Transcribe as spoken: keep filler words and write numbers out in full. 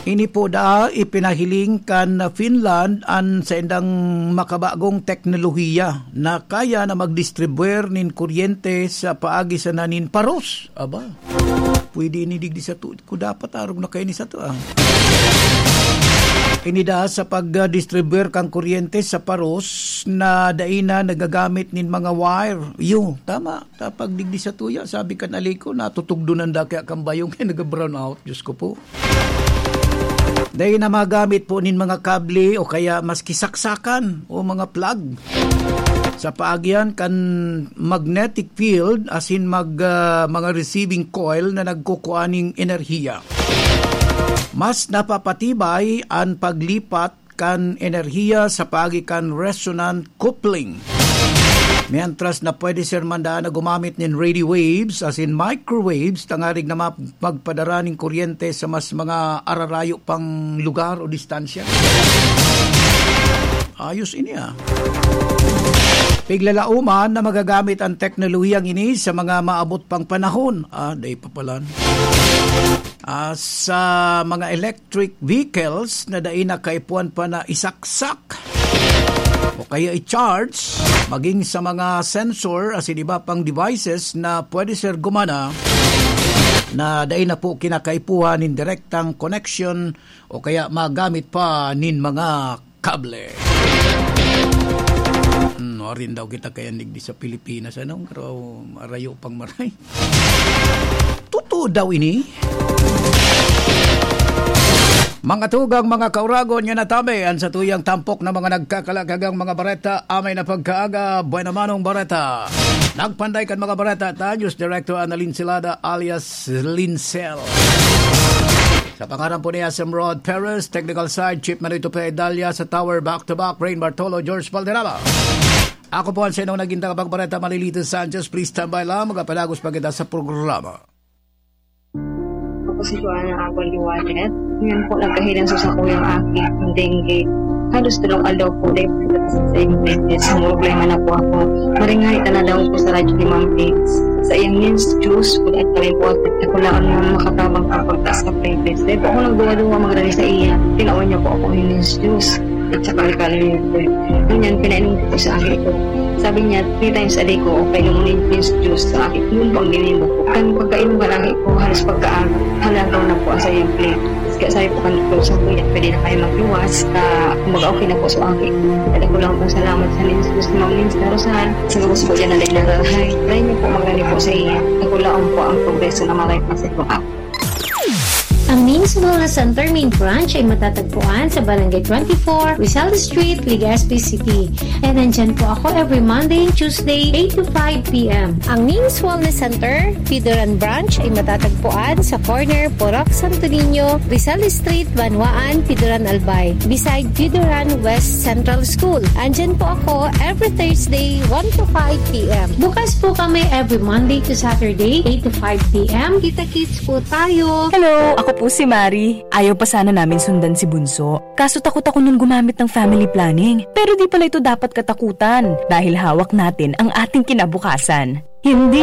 Ini po da ipinahiling kan Finland an sa indang makabagong teknolohiya na kaya na magdistribuer nin kuryente sa paagi sa nanin paros. Aba, pwede inidigdi sa to. Kung dapat arog na kayo ni sa to ah. Inida sa pag-distribuer kang kuryente sa paros na daina nagagamit nin mga wire. Yo, tama. Tapag digdi sa tuya, sabi kan aliko, natutugdunan da kaya kang bayong kaya nag-brown out. Diyos ko po. Dahil na magamit po nin mga kable o kaya maski saksakan o mga plug. Sa paagyan kan magnetic field as in mag, uh, mga receiving coil na nagkukuaning enerhiya. Mas napapatibay ang paglipat kan enerhiya sa paagi kan resonant coupling. Mientras na pwede sir mandaan na gumamit nin radio waves as in microwaves tangarig na magpadara ng kuryente sa mas mga ararayo pang lugar o distansya. Ayos ini ah. Piglalauman na magagamit ang teknolohiyang ini sa mga maabot pang panahon. Ah, day pa palan. Ah, sa mga electric vehicles na day na kaipuan pa na isaksak o kaya i-charge, maging sa mga sensor as in iba pang devices na pwede sir gumana na dahil na po kinakaipuhan nin direktang connection o kaya magamit pa nin mga kable. Hmm, rin daw kita kaya nigdi sa Pilipinas anong pero marayo pang maray. Totoo daw ini. Mga tugang mga kauragon nga natabi ang sa tuyang tampok na mga nagkakalakagang mga bareta amay na pagkaaga buena manong bareta. Nagpanday kan mga bareta ta News Director Annalyn Silada alias Lincel. Sa pangalan po niya Sam Rod Perez, Technical Side Chief Marito Pedalia sa Tower Back to Back Rain Bartolo George Valderrama. Ako po ang sinong naging tagapagbareta Marilita Sanchez. Please stand by lang magapalagos pagkita sa programa. Ako si Joanna Agol Liwanet. Ngayon po nagkahilan sa sa kuyang aki ng dengue. Halos tulong aldaw po dahil sa English. Ang problema na po ako. Maringay na daw po sa radyo ni Ma'am Pigs. Sa iyang means juice, kung at kami po at nakulaan mo makatabang kapagtaas na playlist. Dahil po ako nagduwa-duwa magrali sa iya. Tinaon niya po ako yung means juice. At saka alkalin po. Ganyan, pinainom ko po sa aki ko. Sabi niya, three times a day ko, okay, lumunin means juice sa aki. Yun pang ginimo ko. Kan pagkainom ka laki ko, halos pagkaan, halagaw na po ang sa iyang plate. Kaya sabi po kanito sa kuya, pwede na kayo magluwas. Na kumaga okay na po sa aki. At ako lang po salamat sa means juice ni Ma'am Lins na Rosal. Sa gabos po dyan na dahil narahay. Try niyo po magani po sa iya. Ako lang po ang progreso na malay pa sa itong ako. Ang Mins Wellness Center Main Branch ay matatagpuan sa Barangay twenty-four, Rizal Street, Legazpi City. And nandyan po ako every Monday and Tuesday, eight to five p.m. Ang Mins Wellness Center, Pidoran Branch ay matatagpuan sa corner Porac Santo Niño, Rizal Street, Banwaan, Pidoran Albay, beside Pidoran West Central School. Andyan po ako every Thursday, one to five p.m. Bukas po kami every Monday to Saturday, eight to five p.m. Kita-kits po tayo. Hello, ako po si Mari. Ayaw pa sana namin sundan si Bunso. Kaso takot ako nun gumamit ng family planning. Pero di pala ito dapat katakutan dahil hawak natin ang ating kinabukasan. Hindi